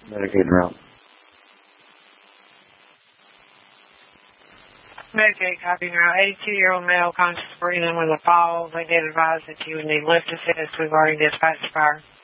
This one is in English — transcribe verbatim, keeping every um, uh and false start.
Medicaid route. Medicaid copy now. eighty-two-year-old male conscious breathing with a fall. They did advise that you would need lift assist. We've already dispatched fire.